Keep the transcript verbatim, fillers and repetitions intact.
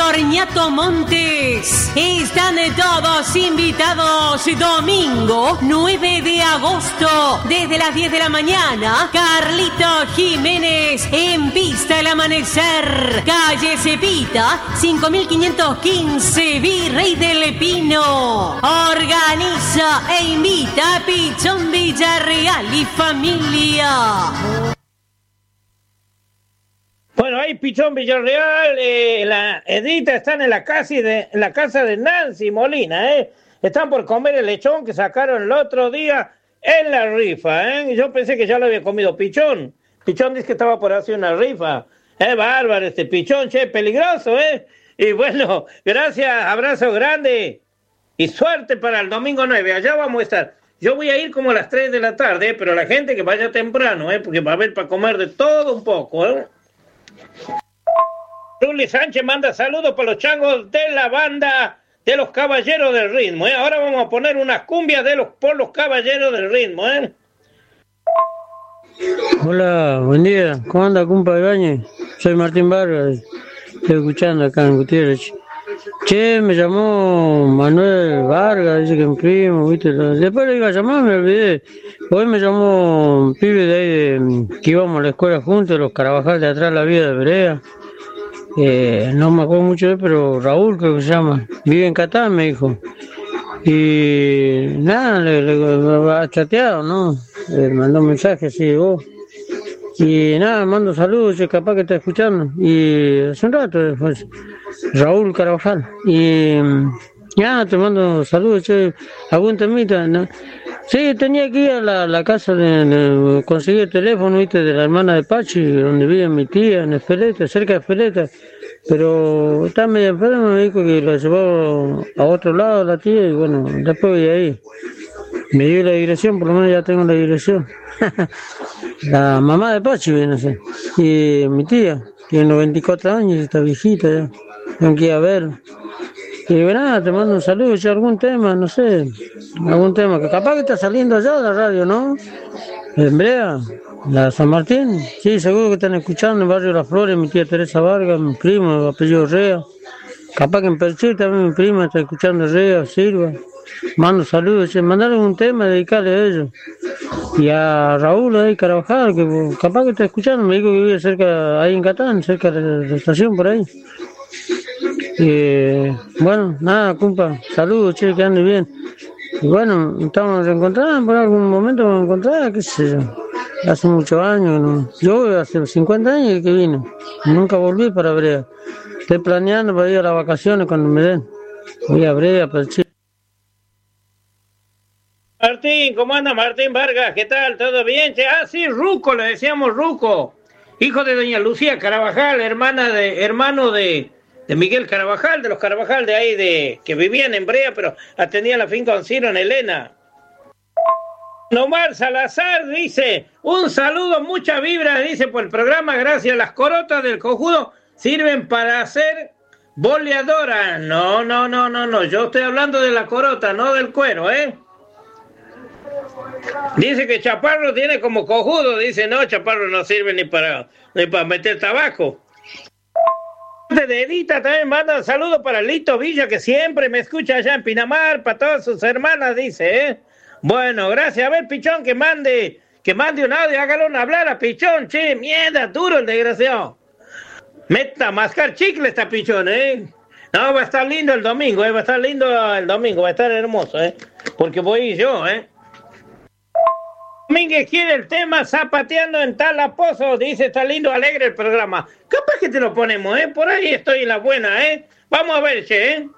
Horñato Montes. Están todos invitados domingo nueve de agosto desde las diez de la mañana. Carlito Jiménez en Pista el Amanecer. Calle Cepita cinco mil quinientos quince Virrey del Pino. Organiza e invita a Pichón Villarreal y familia. Bueno, ahí Pichón Villarreal, eh, la Edita están en la casa de en la casa de Nancy Molina, eh. Están por comer el lechón que sacaron el otro día en la rifa, eh. Yo pensé que ya lo había comido Pichón. Pichón dice que estaba por hacer una rifa. Es eh, bárbaro este Pichón, che, peligroso, eh. Y bueno, gracias, abrazo grande y suerte para el domingo nueve. Allá vamos a estar. Yo voy a ir como a las tres de la tarde, eh, pero la gente que vaya temprano, eh, porque va a haber para comer de todo un poco, eh. Ruli Sánchez manda saludos para los changos de la banda de los Caballeros del Ritmo, ¿eh? Ahora vamos a poner unas cumbias de los por los Caballeros del Ritmo, ¿eh? Hola, buen día. ¿Cómo anda, compa Ibañez? Soy Martín Vargas. Estoy escuchando acá en Gutiérrez. Che, me llamó Manuel Vargas, dice que es mi primo, ¿viste? Después le iba a llamar, me olvidé. Hoy me llamó un pibe de ahí de, que íbamos a la escuela juntos, los Carabajal de atrás, la vida de Berea. Eh, no me acuerdo mucho de él, pero Raúl creo que se llama. Vive en Catán, me dijo. Y nada, le, le ha chateado, ¿no? Le mandó un mensaje así de vos. Y nada, mando saludos, che, capaz que está escuchando. Y hace un rato después, Raúl Carabajal. Y nada, te mando saludos, che, algún temita, ¿no? Sí, tenía que ir a la, la casa de, de conseguir el teléfono, viste, de la hermana de Pachi, donde vive mi tía, en Espeleta, cerca de Espeleta. Pero está medio enferma, me dijo que la llevó a otro lado la tía y bueno, después voy ahí. Me dio la dirección, por lo menos ya tengo la dirección. La mamá de Pachi viene a ser. Y mi tía, tiene noventa y cuatro años, está viejita ya. Tengo que ir a verla. Y digo, nada, te mando un saludo, si algún tema, no sé, algún tema, que capaz que está saliendo allá de la radio, ¿no? En Brea, la San Martín, sí, seguro que están escuchando en Barrio Las Flores, mi tía Teresa Vargas, mi primo, apellido Rea, capaz que en Perchil también mi prima está escuchando Rea, Silva, mando saludos, che, mandaron un tema, dedicarle a ellos, y a Raúl ahí, Carabajal, que capaz que está escuchando, me dijo que vive cerca, ahí en Catán, cerca de la estación, por ahí. Y bueno, nada, compa, saludos, che, que ande bien. Y bueno, estamos reencontrando, por algún momento vamos a encontrar, qué sé yo. Hace muchos años, ¿no? Yo hace cincuenta años que vine, nunca volví para Brea. Estoy planeando para ir a las vacaciones cuando me den. Voy a Brea, para el Chile. Martín, ¿cómo anda Martín Vargas? ¿Qué tal? ¿Todo bien? Che? Ah, sí, Ruco, le decíamos Ruco. Hijo de doña Lucía Carabajal, hermana de, hermano de... de Miguel Carabajal, de los Carabajal de ahí, de que vivían en Brea, pero atendían la finca Don Ciro en Elena. Nomar Salazar dice, un saludo, mucha vibra, dice, por el programa, gracias. Las corotas del cojudo sirven para hacer boleadora. No, no, no, no, no, yo estoy hablando de la corota, no del cuero, ¿eh? Dice que Chaparro tiene como cojudo, dice, no, Chaparro no sirve ni para, ni para meter tabaco. De Edita también manda un saludo para Lito Villa, que siempre me escucha allá en Pinamar, para todas sus hermanas, dice, ¿eh? Bueno, gracias. A ver, Pichón, que mande, que mande un audio, hágalo un hablar a Pichón, che, mierda, duro el desgraciado. Meta a mascar chicle esta Pichón, ¿eh? No, va a estar lindo el domingo, ¿eh? Va a estar lindo el domingo, va a estar hermoso, ¿eh? Porque voy yo, ¿eh? Domínguez quiere el tema Zapateando en Talapozo, dice, está lindo, alegre el programa. Capaz que te lo ponemos, ¿eh? Por ahí estoy en la buena, ¿eh? Vamos a ver, che, ¿eh?